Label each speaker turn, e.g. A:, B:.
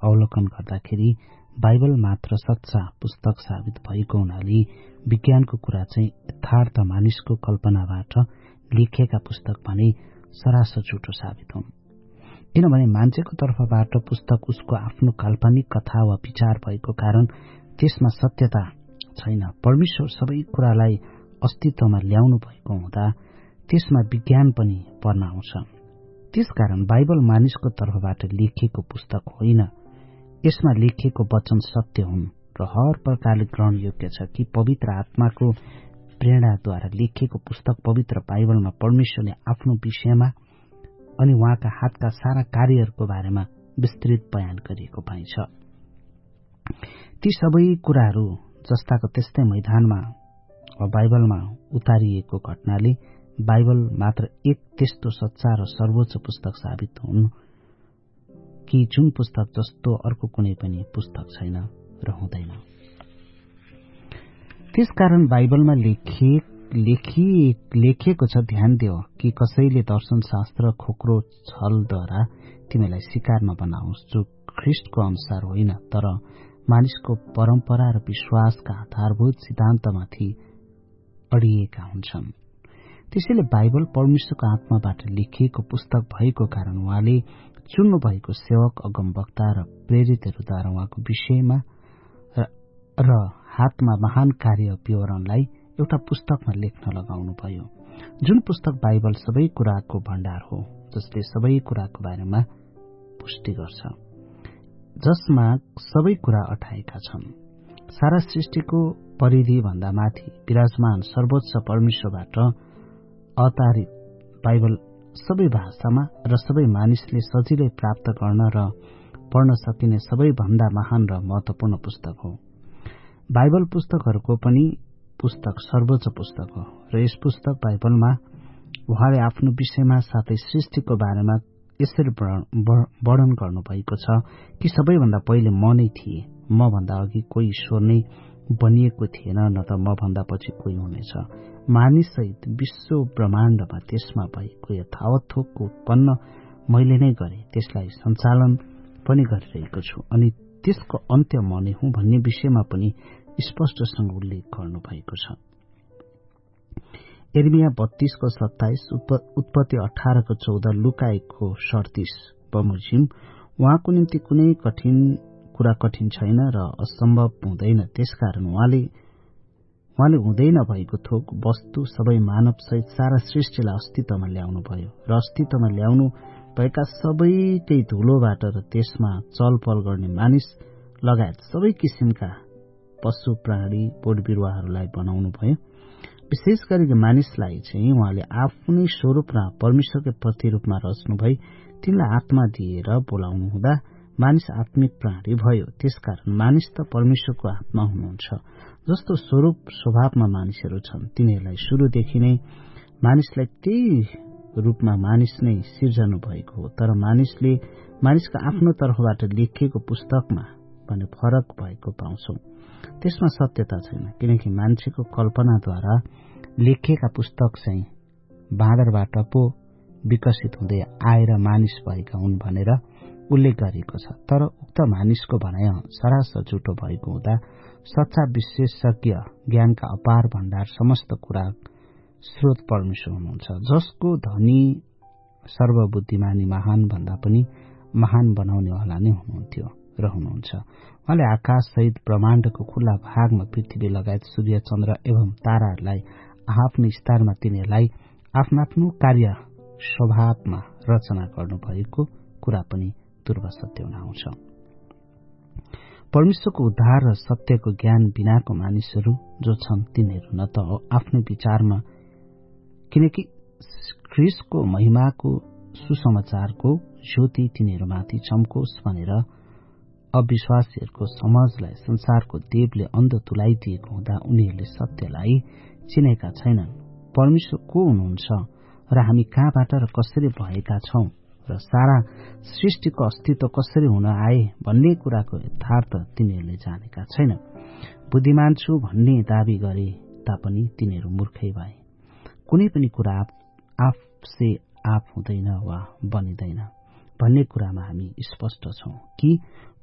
A: अवलोकन गर्दाखेरि बाइबल मात्र सच्चा पुस्तक साबित भएको हुनाले विज्ञानको कुरा चाहिँ यथार्थ मानिसको कल्पनाबाट लेखिएका पुस्तक भने सरासर झुटो साबित हुन्। किनभने मान्छेको तर्फबाट पुस्तक उसको आफ्नो काल्पनिक कथा वा विचार भएको कारण त्यसमा सत्यता छैन। परमेश्वर सबै कुरालाई अस्तित्वमा ल्याउनु भएको हुँदा त्यसमा विज्ञान पनि पर्न आउँछ। त्यसकारण बाइबल मानिसको तर्फबाट लेखिएको पुस्तक होइन। यसमा लेखिएको वचन सत्य हुन् र हर प्रकारले ग्रहण योग्य छ कि पवित्र आत्माको प्रेरणाद्वारा लेखिएको पुस्तक पवित्र बाइबलमा परमेश्वरले आफ्नो विषयमा अनि उहाँका हातका सारा कार्यहरूको बारेमा विस्तृत बयान गरिएको पाइन्छ। ती सबै कुराहरू जस्ताको त्यस्तै मैदानमा वा बाइबलमा उतारिएको घटनाले बाइबल मात्र एक त्यस्तो सच्चा र सर्वोच्च पुस्तक साबित हुन् कि जुन पुस्तक जस्तो अर्को कुनै पनि पुस्तक छैन र हुँदैन। त्यसकारण बाइबलमा लेखिएको छ, ध्यान दियो कि कसैले दर्शनशास्त्र खोक्रो छलद्वारा तिमीलाई शिकार नबनाओस् जो ख्रिस्टको अनुसार होइन तर मानिसको परम्परा र विश्वासका आधारभूत सिद्धान्तमाथि अडिएका हुन्छन्। त्यसैले बाइबल परमेश्वरको आत्माबाट लेखिएको पुस्तक भएको कारण उहाँले चुन्नु भएको सेवक अगमवक्ता र प्रेरितहरूद्वारा उहाँको विषयमा र हातमा महान कार्य विवरणलाई एउटा पुस्तकमा लेख्न लगाउनु भयो, जुन पुस्तक बाइबल सबै कुराको भण्डार हो, जसले सबै कुराको बारेमा पुष्टि गर्छ, जसमा सबै कुरा अटाएका छन्। सारा सृष्टिको परिधि भन्दा माथि विराजमान सर्वोच्च परमेश्वरबाट अवतारित बाइबल सबै भाषामा र सबै मानिसले सजिलै प्राप्त गर्न र पढ्न सकिने सबैभन्दा महान र महत्वपूर्ण पुस्तक हो। बाइबल पुस्तकहरूको पनि पुस्तक सर्वोच्च पुस्तक हो र यस पुस्तक बाइबलमा उहाँले आफ्नो विषयमा साथै सृष्टिको बारेमा यसरी वर्णन गर्नुभएको छ कि सबैभन्दा पहिले म नै थिए, म भन्दा अघि कोही ईश्वर नै बनिएको थिएन, न त म भन्दा पछि कोही हुनेछ। मानिससहित विश्व ब्रह्माण्डमा त्यसमा भएको यथावत थोकको उत्पन्न मैले नै गरे, त्यसलाई सञ्चालन पनि गरिरहेको छु अनि त्यसको अन्त्य म नै हुँ भन्ने विषयमा पनि स्पष्टसँग उल्लेख गर्नुभएको छ। यिर्मया 32:27, उत्पत्ति 18:14, लुका 1:38 बमोजिम उहाँको निम्ति कुनै कुरा कठिन छैन र असम्भव हुँदैन। त्यसकारण उहाँले हुँदैन भएको थोक वस्तु सबै मानव सहित सारा सृष्टिलाई अस्तित्वमा ल्याउनु भयो र अस्तित्वमा ल्याउनु भएका सबैकै धुलोबाट र त्यसमा चलपल गर्ने मानिस लगायत सबै किसिमका पशु प्राणी बोट बिरुवाहरूलाई बनाउनु भयो। विशेष गरी मानिसलाई चाहिँ उहाँले आफ्नै स्वरूप र परमेश्वरकै प्रतिरूपमा रच्नु भई तिनलाई आत्मा दिएर बोलाउनु हुँदा मानिस आत्मिक प्राणी भयो। त्यसकारण मानिस त परमेश्वरको आत्मा हुनुहुन्छ। जस्तो स्वरूप स्वभावमा मानिसहरू छन्, तिनीहरूलाई शुरूदेखि नै मानिसलाई त्यही रूपमा मानिस नै सिर्जनु भएको हो। तर मानिसका आफ्नो तर्फबाट लेखिएको पुस्तकमा भने फरक भएको पाउँछौ। त्यसमा सत्यता छैन, किनकि मान्छेको कल्पनाद्वारा लेखिएका पुस्तक चाहिँ बाँदरबाट पो विकसित हुँदै आएर मानिस भएका हुन् भनेर उल्लेख गरिएको छ। तर उक्त मानिसको भनाइ सरासर झुटो भएको हुँदा सच्चा विशेषज्ञ ज्ञानका अपार भण्डार समस्त कुरा स्रोत परमेश्वर हुनुहुन्छ, जसको धनी सर्वबुद्धिमानी महान भन्दा पनि महान बनाउनेवाला नै हुनुहुन्थ्यो र हुनुहुन्छ। उहाँले आकाश सहित ब्रह्माण्डको खुल्ला भागमा पृथ्वी लगायत सूर्य चन्द्र एवं ताराहरूलाई आफ्नो स्तरमा तिनीहरूलाई आफ्नो कार्य स्वभावमा रचना गर्नुभएको कुरा पनि ध्रुव सत्य हुन आउँछ। परमेश्वरको उद्धार र सत्यको ज्ञान बिनाको मानिसहरू जो छन् तिनीहरू न त आफ्नो विचारमा, किनकि ख्रीष्टको महिमाको सुसमाचारको ज्योति तिनीहरूमाथि चम्कोस् भनेर अविश्वासीहरूको समाजलाई संसारको देवले अन्ध तुलाइदिएको हुँदा उनीहरूले सत्यलाई चिनेका छैनन्। परमेश्वर को हुनुहुन्छ र हामी कहाँबाट र कसरी भएका छौं र सारा सृष्टिको अस्तित्व कसरी हुन आए भन्ने कुराको यथार्थ तिनीहरूले जानेका छैनन्। बुद्धिमान छु भन्ने दावी गरे तापनि तिनीहरू मूर्खै भए। कुनै पनि कुरा आफसे आप हुँदैन वा बनिँदैन भन्ने कुरामा हामी स्पष्ट छौं कि